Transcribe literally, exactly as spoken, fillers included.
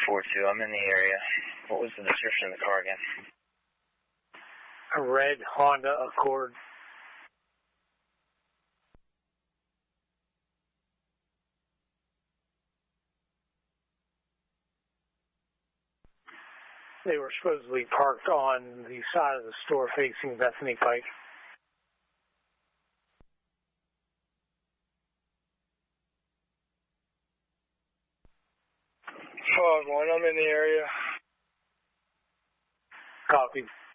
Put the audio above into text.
four two, I'm in the area. What was the description of the car again? A red Honda Accord. They were supposedly parked on the side of the store facing Bethany Pike. Fog one, I'm in the area. Copy.